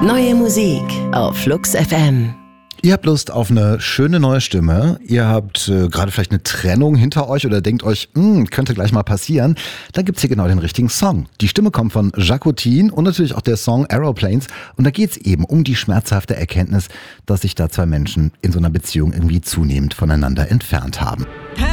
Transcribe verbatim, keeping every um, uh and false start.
Neue Musik auf Flux F M. Ihr habt Lust auf eine schöne neue Stimme. Ihr habt äh, gerade vielleicht eine Trennung hinter euch oder denkt euch, hm, könnte gleich mal passieren. Dann gibt's hier genau den richtigen Song. Die Stimme kommt von Jacotin und natürlich auch der Song Aeroplanes. Und da geht's eben um die schmerzhafte Erkenntnis, dass sich da zwei Menschen in so einer Beziehung irgendwie zunehmend voneinander entfernt haben. Hey!